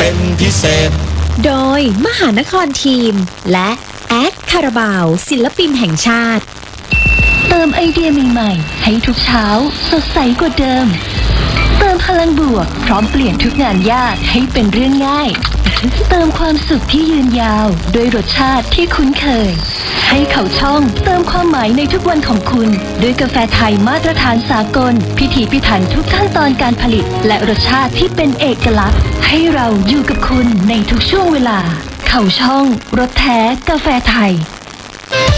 เป็นพิเศษโดยมหานครทีมและแอดคาราบาวศิลปินแห่งชาติเติมไอเดียใหม่ๆให้ทุกเช้าสดใสกว่าเดิมเติมพลังบวกพร้อมเปลี่ยนทุกงานยากให้เป็นเรื่องง่ายเติมความสุขที่ยืนยาวด้วยรสชาติที่คุ้นเคยให้เขาช่องเติมความหมายในทุกวันของคุณด้วยกาแฟไทยมาตรฐานสากลพิถีพิถันทุกขั้นตอนการผลิตและรสชาติที่เป็นเอกลักษณ์ให้เราอยู่กับคุณในทุกช่วงเวลาเขาช่องรสแท้กาแฟไทย